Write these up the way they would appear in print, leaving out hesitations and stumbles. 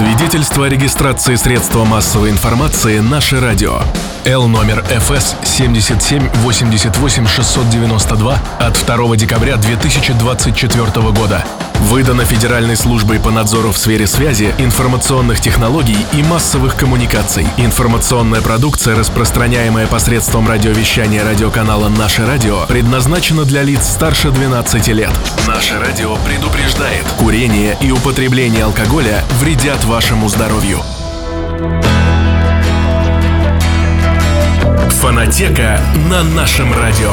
Свидетельство о регистрации средства массовой информации «Наше радио». Л номер ФС 7788692 от 2 декабря 2024 года. Выдано Федеральной службой по надзору в сфере связи, информационных технологий и массовых коммуникаций. Информационная продукция, распространяемая посредством радиовещания радиоканала «Наше радио», предназначена для лиц старше 12 лет. «Наше радио» предупреждает: курение и употребление алкоголя вредят вашему здоровью. Фонотека на нашем радио.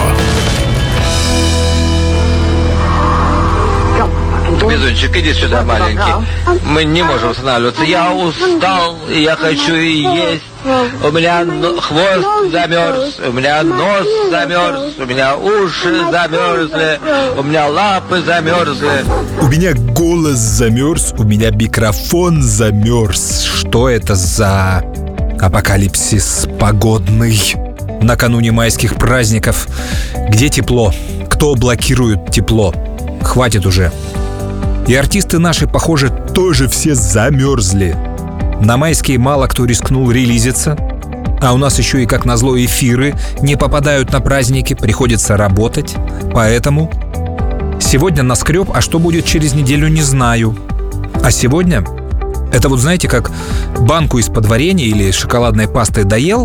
Бизунчик, иди сюда, маленький. Мы не можем останавливаться. Я устал, я хочу и есть. У меня хвост замерз, у меня нос замерз, у меня уши замерзли, у меня лапы замерзли. У меня голос замерз, у меня микрофон замерз. Что это за апокалипсис погодный накануне майских праздников? Где тепло? Кто блокирует тепло? Хватит уже. И артисты наши, похоже, тоже все замерзли. На майские мало кто рискнул релизиться. А у нас еще и, как назло, эфиры не попадают на праздники, приходится работать. Поэтому сегодня наскреб, а что будет через неделю, не знаю. А сегодня это вот, знаете, как банку из-под варенья или шоколадной пасты доел,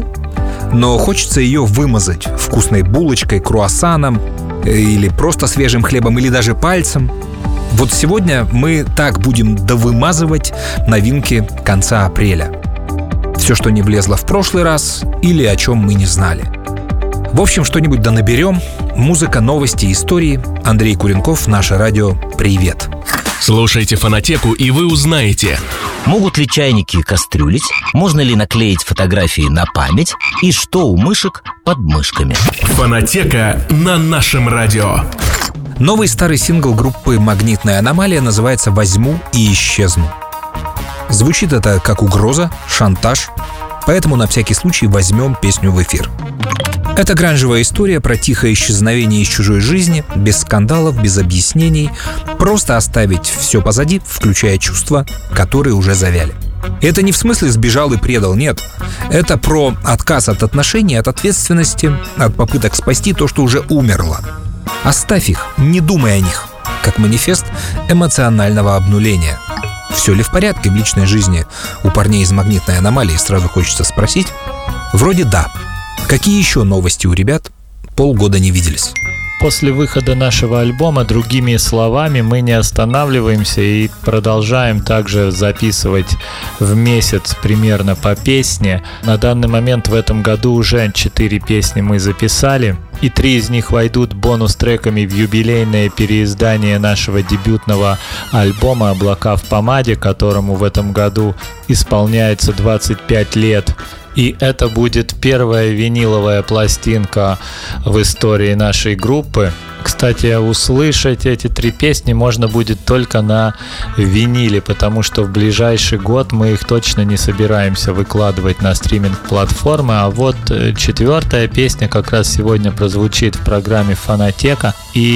но хочется ее вымазать вкусной булочкой, круассаном или просто свежим хлебом, или даже пальцем. Вот сегодня мы так будем довымазывать новинки конца апреля. Все, что не влезло в прошлый раз или о чем мы не знали. В общем, что-нибудь да наберем. Музыка, новости, истории. Андрей Куренков, Наше радио. Привет. Слушайте Фонотеку, и вы узнаете: могут ли чайники кастрюлить, можно ли наклеить фотографии на память и что у мышек под мышками. Фонотека на нашем радио. Новый старый сингл группы «Магнитная аномалия» называется «Возьму и исчезну». Звучит это как угроза, шантаж, поэтому на всякий случай возьмем песню в эфир. Это гранжевая история про тихое исчезновение из чужой жизни, без скандалов, без объяснений, просто оставить все позади, включая чувства, которые уже завяли. Это не в смысле сбежал и предал, нет. Это про отказ от отношений, от ответственности, от попыток спасти то, что уже умерло. Оставь их, не думай о них, как манифест эмоционального обнуления. Все ли в порядке в личной жизни у парней из «Магнитной аномалии», сразу хочется спросить. Вроде да. Какие еще новости у ребят? Полгода не виделись. После выхода нашего альбома, другими словами, мы не останавливаемся и продолжаем также записывать в месяц примерно по песне. На данный момент в этом году уже 4 песни мы записали, и 3 из них войдут бонус-треками в юбилейное переиздание нашего дебютного альбома «Облака в помаде», которому в этом году исполняется 25 лет. И это будет первая виниловая пластинка в истории нашей группы. Кстати, услышать эти 3 песни можно будет только на виниле, потому что в ближайший год мы их точно не собираемся выкладывать на стриминг-платформы. А вот 4-я песня как раз сегодня прозвучит в программе «Фонотека».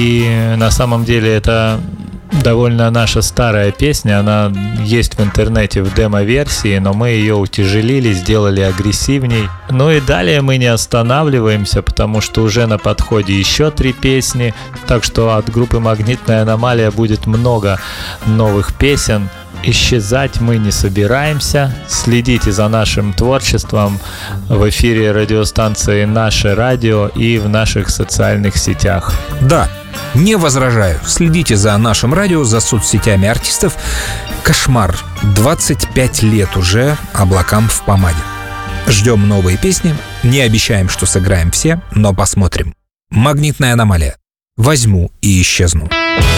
И на самом деле это довольно наша старая песня, она есть в интернете в демо-версии, но мы ее утяжелили, сделали агрессивней. Ну и далее мы не останавливаемся, потому что уже на подходе еще 3 песни, так что от группы «Магнитная аномалия» будет много новых песен. Исчезать мы не собираемся. Следите за нашим творчеством в эфире радиостанции «Наше радио» и в наших социальных сетях. Да, не возражаю. Следите за нашим радио, за соцсетями артистов. Кошмар. 25 лет уже «Облакам в помаде». Ждем новые песни. Не обещаем, что сыграем все, но посмотрим. «Магнитная аномалия». Возьму и исчезну.